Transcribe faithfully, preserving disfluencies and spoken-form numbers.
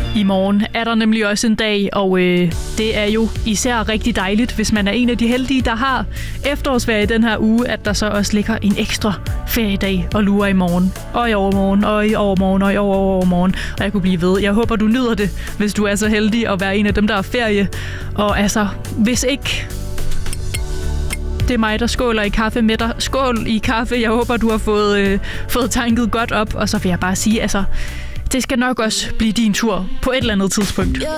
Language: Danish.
I morgen er der nemlig også en dag, og øh, det er jo især rigtig dejligt, hvis man er en af de heldige, der har efterårsferie den her uge, at der så også ligger en ekstra feriedag og lurer i morgen, og i overmorgen, og i overmorgen, og i overmorgen, og jeg kunne blive ved. Jeg håber, du nyder det, hvis du er så heldig at være en af dem, der er ferie. Og altså, hvis ikke... Det er mig, der skåler i kaffe med dig. Skål i kaffe. Jeg håber, du har fået, øh, fået tanket godt op, og så vil jeg bare sige, altså... Det skal nok også blive din tur på et eller andet tidspunkt.